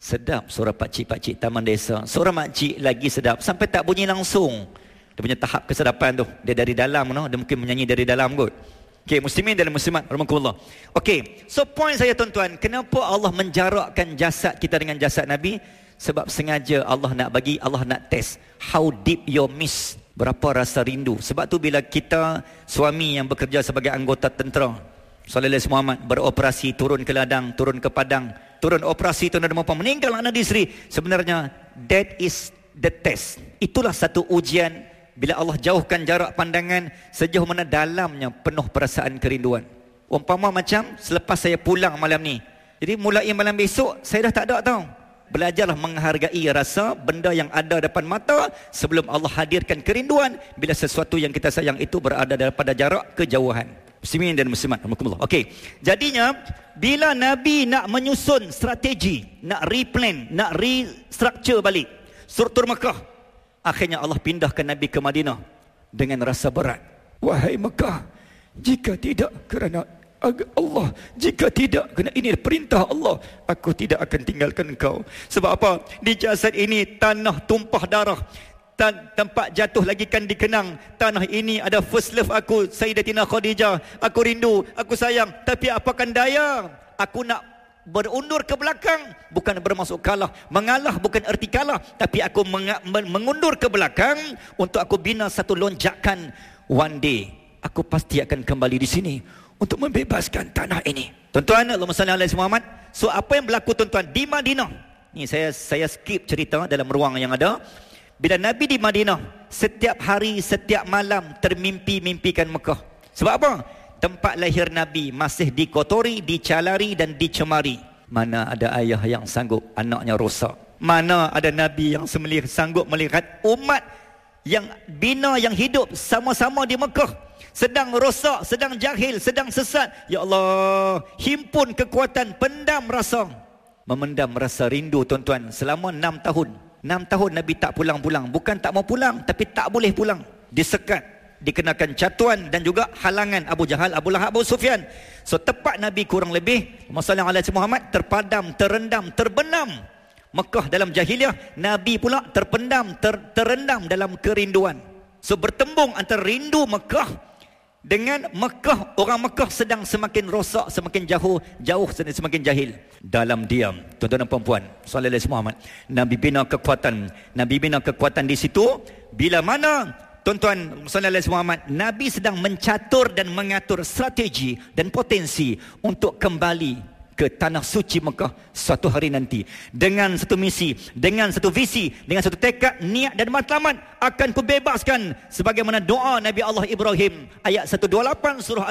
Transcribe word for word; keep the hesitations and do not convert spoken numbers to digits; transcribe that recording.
Sedap suara pakcik-pakcik taman desa. Suara makcik lagi sedap. Sampai tak bunyi langsung. Dia punya tahap kesedapan tu. Dia dari dalam, no? Dia mungkin menyanyi dari dalam kot. Okey, muslimin dan muslimat rahimakumullah. Okey, so point saya tuan-tuan, kenapa Allah menjarakkan jasad kita dengan jasad Nabi? Sebab sengaja Allah nak bagi, Allah nak test how deep your miss, berapa rasa rindu. Sebab tu bila kita suami yang bekerja sebagai anggota tentera, Sallallahu Alaihi Muhammad beroperasi, turun ke ladang, turun ke padang, turun operasi tu dan mampu meninggal anak isteri, sebenarnya that is the test. Itulah satu ujian. Bila Allah jauhkan jarak pandangan, sejauh mana dalamnya penuh perasaan kerinduan. Umpama macam selepas saya pulang malam ni, jadi mulai malam besok saya dah tak ada tau. Belajarlah menghargai rasa benda yang ada depan mata sebelum Allah hadirkan kerinduan bila sesuatu yang kita sayang itu berada daripada jarak kejauhan. Muslimin dan muslimat rahimakumullah. Okey, jadinya bila Nabi nak menyusun strategi, nak replan, nak restructure balik struktur Mekah, akhirnya Allah pindahkan Nabi ke Madinah dengan rasa berat. Wahai Mekah, jika tidak kerana Allah, jika tidak kerana ini perintah Allah, aku tidak akan tinggalkan engkau. Sebab apa? Di jasad ini tanah tumpah darah, Tan, tempat jatuh lagi kan dikenang. Tanah ini ada first love aku, Sayyidatina Khadijah. Aku rindu, aku sayang. Tapi apakan daya, aku nak berundur ke belakang, bukan bermaksud kalah. Mengalah bukan erti kalah, tapi aku meng- mengundur ke belakang untuk aku bina satu lonjakan. One day aku pasti akan kembali di sini untuk membebaskan tanah ini. Tuan-tuan, Allahumma salli ala Muhammad. So apa yang berlaku tuan-tuan di Madinah? Ni saya saya skip cerita dalam ruang yang ada. Bila Nabi di Madinah, setiap hari, setiap malam termimpi-mimpikan Mekah. Sebab apa? Tempat lahir Nabi masih dikotori, dicalari dan dicemari. Mana ada ayah yang sanggup anaknya rosak? Mana ada Nabi yang semelih sanggup melihat umat yang bina, yang hidup sama-sama di Mekah sedang rosak, sedang jahil, sedang sesat. Ya Allah, himpun kekuatan, pendam rasa. Memendam rasa rindu tuan-tuan selama enam tahun. Enam tahun Nabi tak pulang-pulang. Bukan tak mau pulang, tapi tak boleh pulang. Disekat, dikenakan catuan dan juga halangan Abu Jahal, Abu Lahab, Abu Sufyan. So tepat Nabi kurang lebih Masalah ala Muhammad terpadam, terendam, terbenam. Mekah dalam jahiliah, Nabi pula terpendam, ter, terendam dalam kerinduan. So bertembung antara rindu Mekah dengan Mekah, orang Mekah sedang semakin rosak, semakin jauh, jauh semakin jahil. Dalam diam, tuan-tuan dan puan-puan, Sallallahu Alaihi Muhammad, Nabi bina kekuatan, Nabi bina kekuatan di situ. Bila mana, tuan-tuan, Sallallahu Alaihi Muhammad, Nabi sedang mencatur dan mengatur strategi dan potensi untuk kembali ke tanah suci Mekah suatu hari nanti, dengan satu misi, dengan satu visi, dengan satu tekad, niat dan matlamat, akan kubebaskan sebagaimana doa Nabi Allah Ibrahim ayat seratus dua puluh lapan surah